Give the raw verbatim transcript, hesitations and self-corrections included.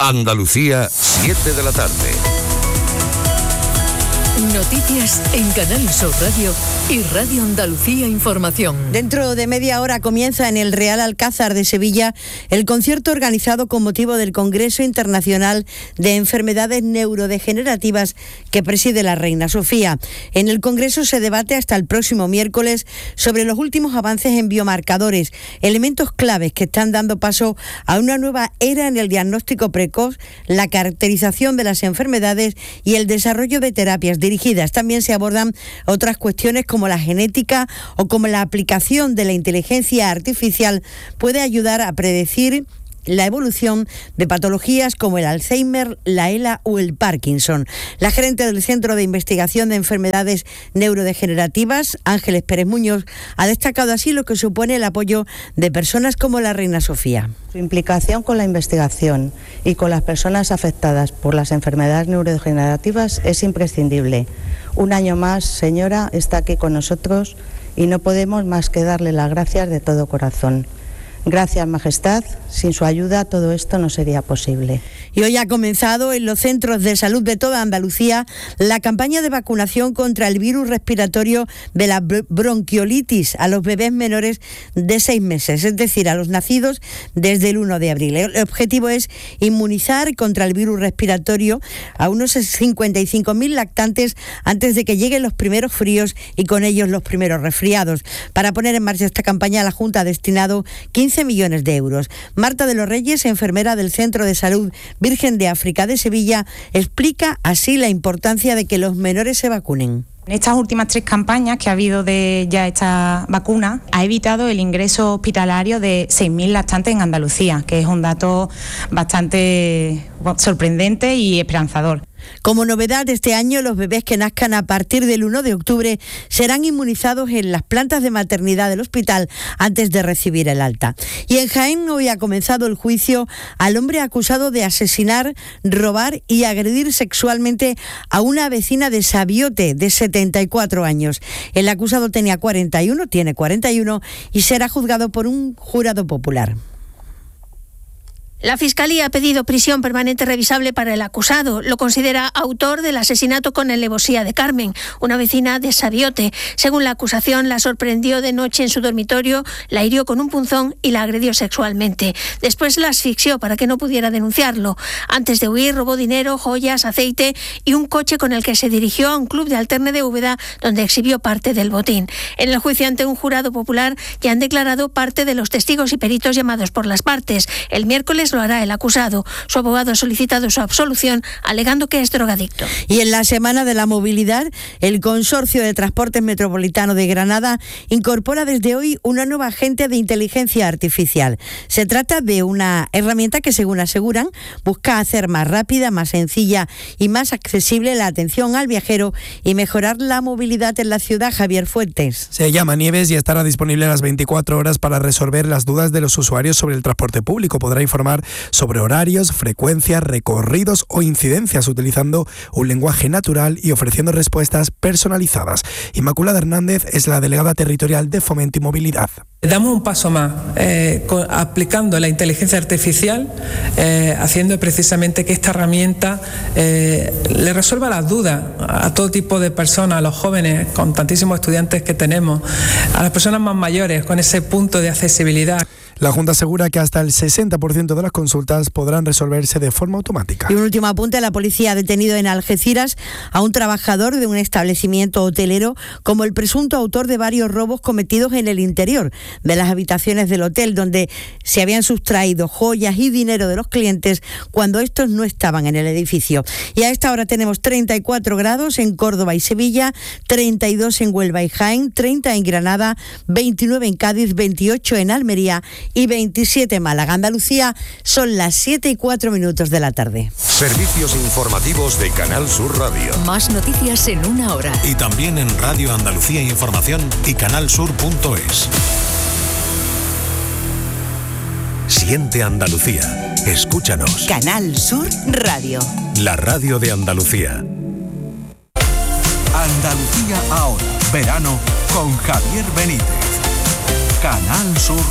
Andalucía, siete de la tarde. Noticias en Canal Sur Radio y Radio Andalucía Información. Dentro de media hora comienza en el Real Alcázar de Sevilla el concierto organizado con motivo del Congreso Internacional de Enfermedades Neurodegenerativas que preside la Reina Sofía. En el Congreso se debate hasta el próximo miércoles sobre los últimos avances en biomarcadores, elementos claves que están dando paso a una nueva era en el diagnóstico precoz, la caracterización de las enfermedades y el desarrollo de terapias dirigidas. También se abordan otras cuestiones como la genética o como la aplicación de la inteligencia artificial puede ayudar a predecir la evolución de patologías como el Alzheimer, la ELA o el Parkinson. La gerente del Centro de Investigación de Enfermedades Neurodegenerativas, Ángeles Pérez Muñoz, ha destacado así lo que supone el apoyo de personas como la Reina Sofía. Su implicación con la investigación y con las personas afectadas por las enfermedades neurodegenerativas es imprescindible. Un año más, señora, está aquí con nosotros y no podemos más que darle las gracias de todo corazón. Gracias, Majestad. Sin su ayuda todo esto no sería posible. Y hoy ha comenzado en los centros de salud de toda Andalucía la campaña de vacunación contra el virus respiratorio de la bronquiolitis a los bebés menores de seis meses, es decir, a los nacidos desde el uno de abril. El objetivo es inmunizar contra el virus respiratorio a unos cincuenta y cinco mil lactantes antes de que lleguen los primeros fríos y con ellos los primeros resfriados. Para poner en marcha esta campaña, la Junta ha destinado quince millones de euros. Marta de los Reyes, enfermera del Centro de Salud Virgen de África de Sevilla, explica así la importancia de que los menores se vacunen. En estas últimas tres campañas que ha habido de ya esta vacuna, ha evitado el ingreso hospitalario de seis mil lactantes en Andalucía, que es un dato bastante sorprendente y esperanzador. Como novedad de este año, los bebés que nazcan a partir del uno de octubre serán inmunizados en las plantas de maternidad del hospital antes de recibir el alta. Y en Jaén hoy ha comenzado el juicio al hombre acusado de asesinar, robar y agredir sexualmente a una vecina de Sabiote de setenta y cuatro años. El acusado tenía cuarenta y uno, tiene cuarenta y uno y será juzgado por un jurado popular. La Fiscalía ha pedido prisión permanente revisable para el acusado. Lo considera autor del asesinato con alevosía de Carmen, una vecina de Sabiote. Según la acusación, la sorprendió de noche en su dormitorio, la hirió con un punzón y la agredió sexualmente. Después la asfixió para que no pudiera denunciarlo. Antes de huir, robó dinero, joyas, aceite y un coche con el que se dirigió a un club de Alterne de Úbeda, donde exhibió parte del botín. En el juicio ante un jurado popular ya han declarado parte de los testigos y peritos llamados por las partes. El miércoles lo hará el acusado. Su abogado ha solicitado su absolución, alegando que es drogadicto. Y en la Semana de la Movilidad, el Consorcio de Transportes Metropolitano de Granada incorpora desde hoy una nueva agente de inteligencia artificial. Se trata de una herramienta que, según aseguran, busca hacer más rápida, más sencilla y más accesible la atención al viajero y mejorar la movilidad en la ciudad. Javier Fuentes. Se llama Nieves y estará disponible a las veinticuatro horas para resolver las dudas de los usuarios sobre el transporte público. Podrá informar sobre horarios, frecuencias, recorridos o incidencias utilizando un lenguaje natural y ofreciendo respuestas personalizadas. Inmaculada Hernández es la delegada territorial de Fomento y Movilidad. Damos un paso más, eh, con, aplicando la inteligencia artificial, eh, haciendo precisamente que esta herramienta eh, le resuelva las dudas a todo tipo de personas, a los jóvenes, con tantísimos estudiantes que tenemos, a las personas más mayores, con ese punto de accesibilidad. La Junta asegura que hasta el sesenta por ciento de las consultas podrán resolverse de forma automática. Y un último apunte, la policía ha detenido en Algeciras a un trabajador de un establecimiento hotelero como el presunto autor de varios robos cometidos en el interior de las habitaciones del hotel, donde se habían sustraído joyas y dinero de los clientes cuando estos no estaban en el edificio. Y a esta hora tenemos treinta y cuatro grados en Córdoba y Sevilla, treinta y dos en Huelva y Jaén, treinta en Granada, veintinueve en Cádiz, veintiocho en Almería y veintisiete en Málaga. Andalucía, son las siete y cuatro minutos de la tarde. Servicios informativos de Canal Sur Radio. Más noticias en una hora. Y también en Radio Andalucía Información y canalsur punto es. Siente Andalucía. Escúchanos. Canal Sur Radio. La radio de Andalucía. Andalucía ahora. Verano con Javier Benítez. Canal Sur